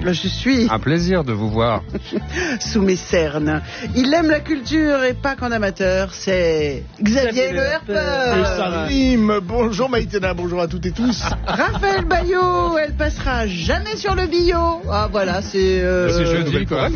Là, je suis Un plaisir de vous voir. sous mes cernes. Il aime la culture et pas qu'en amateur, c'est Xavier Le Herpeur. Bonjour Maïtena, bonjour à toutes et tous. Raphaël Baillot, elle passera jamais sur le bio. Ah voilà, c'est... C'est jeudi, quoi.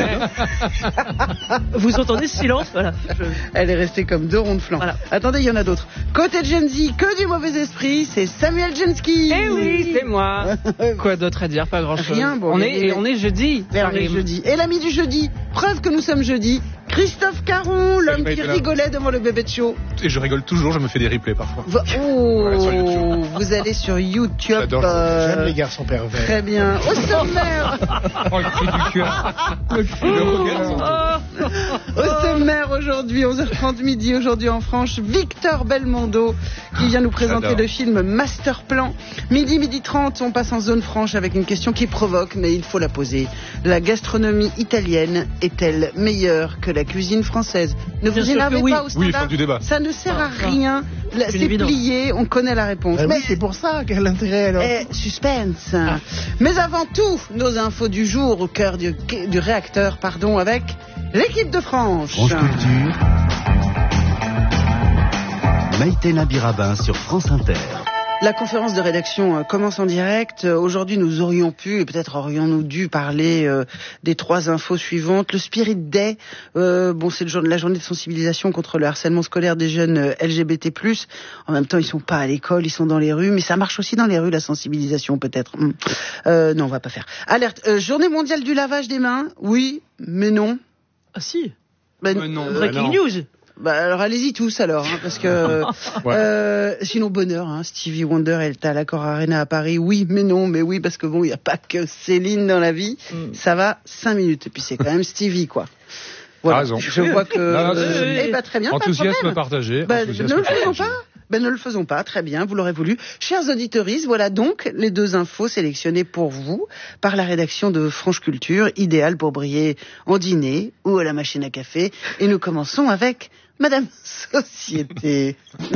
Vous entendez ce silence, voilà. Elle est restée comme deux ronds de flanc. Voilà. Attendez, il y en a d'autres. Côté de Gen Z, que du mauvais esprit, c'est Samuel Genski. Eh oui, c'est moi. Quoi d'autre à dire? Pas grand-chose. Rien, bon, on est jeudi. Alors, les jeudis. Et l'ami du jeudi, preuve que nous sommes jeudi, Christophe Caron, l'homme qui rigolait devant le bébé de show. Et je rigole toujours, je me fais des replays parfois. Oh, Sur YouTube. vous allez sur YouTube. J'adore. J'aime les garçons pervers. Très bien. Au sommaire. Oh, le cri du cœur. Le cri de regard. Au sommaire aujourd'hui, 11h30 midi, aujourd'hui en France, Victor Belmondo qui vient nous présenter J'adore. le film Masterplan. Midi 30, on passe en zone franche avec une question qui provoque, mais il faut la poser. La gastronomie italienne est-elle meilleure que la cuisine française? Ne Bien vous sûr que énervez oui. pas au Oui, standard. fin du débat. Ça ne sert à rien. Là, C'est c'est évident. plié, on connaît la réponse. Oui, c'est pour ça. Quel intérêt alors? Suspense. Mais avant tout, nos infos du jour au cœur du réacteur, avec l'équipe de France. France Culture, Maïtena Birabin sur France Inter. La conférence de rédaction commence en direct. Aujourd'hui, nous aurions pu, et peut-être aurions-nous dû parler des trois infos suivantes. Le Spirit Day, c'est la journée de sensibilisation contre le harcèlement scolaire des jeunes LGBT+. En même temps, ils sont pas à l'école, ils sont dans les rues, mais ça marche aussi dans les rues, la sensibilisation, peut-être. Non, on va pas faire. Alerte, journée mondiale du lavage des mains, oui, mais non. Ah si, Non. breaking news. Alors allez-y tous alors, parce que sinon bonheur. Stevie Wonder, elle est à l'Accor Arena à Paris. Oui, mais non, mais oui, parce que bon, il n'y a pas que Céline dans la vie. Ça va 5 minutes et puis c'est quand même Stevie quoi. Voilà. Raison. Je vois que. Très bien. Enthousiasme pas de problème. partagé. Ne le faisons pas. Ne le faisons pas, très bien, vous l'aurez voulu. Chers auditeuristes, voilà donc les deux infos sélectionnées pour vous par la rédaction de France Culture, idéale pour briller en dîner ou à la machine à café. Et nous commençons avec Madame Société.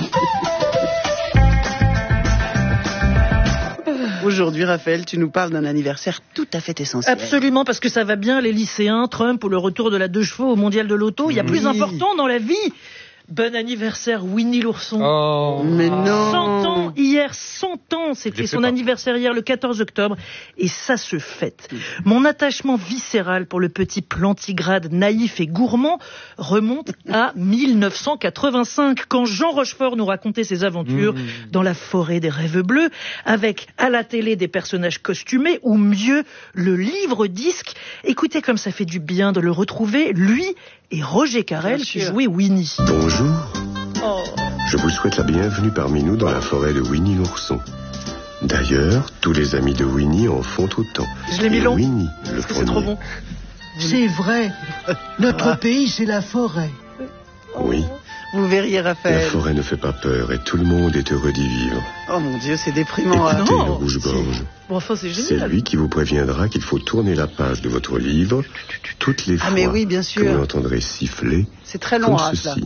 Aujourd'hui, Raphaël, tu nous parles d'un anniversaire tout à fait essentiel. Absolument, parce que ça va bien, les lycéens, Trump ou le retour de la 2 chevaux au mondial de l'auto. Il y a plus important dans la vie. Bon anniversaire, Winnie l'ourson. Oh. Mais non. 100 ans, hier, 100 ans, c'était J'ai son fait pas. anniversaire hier, le 14 octobre, et ça se fête. Mon attachement viscéral pour le petit plantigrade naïf et gourmand remonte à 1985, quand Jean Rochefort nous racontait ses aventures dans la forêt des rêves bleus, avec à la télé des personnages costumés, ou mieux, le livre-disque. Écoutez comme ça fait du bien de le retrouver, lui et Roger Carrel Bien qui sûr. jouait Winnie. Bonjour, Oh. je vous souhaite la bienvenue parmi nous dans la forêt de Winnie l'ourson. D'ailleurs, tous les amis de Winnie en font autant. Je l'ai mis Et long, Winnie, le parce que c'est trop premier. bon. C'est vrai. Notre pays, c'est la forêt. Oui, Vous verriez, la Raphaël. forêt ne fait pas peur et tout le monde est heureux d'y vivre. Oh mon Dieu, c'est déprimant. Écoutez non, le rouge-gorge. Bon, enfin, c'est C'est génial. lui qui vous préviendra qu'il faut tourner la page de votre livre toutes les fois Ah mais oui, bien que sûr. vous l'entendrez siffler C'est très long, comme Raph, là. ceci.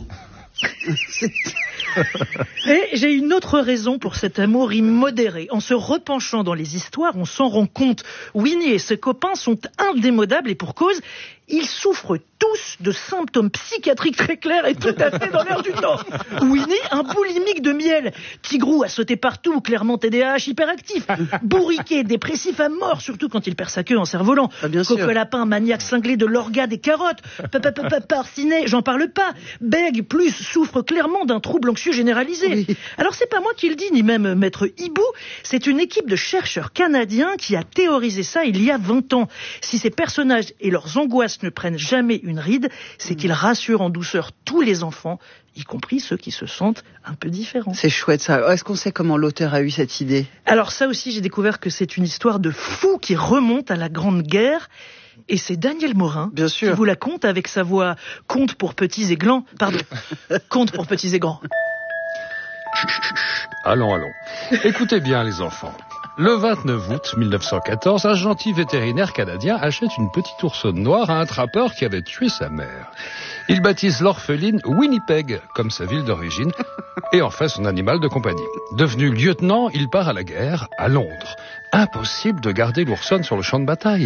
Et j'ai une autre raison pour cet amour immodéré. En se repenchant dans les histoires, on s'en rend compte. Winnie et ses copains sont indémodables et pour cause, ils souffrent tous de symptômes psychiatriques très clairs et tout à fait dans l'air du temps. Winnie, un boulimique de miel. Tigrou a sauté partout, clairement TDAH hyperactif. Bourriquet, dépressif à mort, surtout quand il perd sa queue en cerf-volant. Ah, bien sûr. Coco Lapin, maniaque cinglé de l'orga des carottes. Parcinet, j'en parle pas. Bègue, plus, souffre clairement d'un trouble anxieux généralisé. Oui. Alors c'est pas moi qui le dis, ni même Maître Hibou, c'est une équipe de chercheurs canadiens qui a théorisé ça il y a 20 ans. Si ces personnages et leurs angoisses ne prennent jamais une ride, c'est qu'ils rassurent en douceur tous les enfants, y compris ceux qui se sentent un peu différents. C'est chouette ça. Est-ce qu'on sait comment l'auteur a eu cette idée? Alors ça aussi, j'ai découvert que c'est une histoire de fou qui remonte à la Grande Guerre. Et c'est Daniel Morin Bien sûr. qui vous la conte avec sa voix conte pour petits et glands. Pardon, conte pour petits et grands. Allons. Écoutez bien, les enfants. Le 29 août 1914, un gentil vétérinaire canadien achète une petite oursonne noire à un trappeur qui avait tué sa mère. Il baptise l'orpheline Winnipeg, comme sa ville d'origine, et en fait son animal de compagnie. Devenu lieutenant, il part à la guerre, à Londres. Impossible de garder l'oursonne sur le champ de bataille.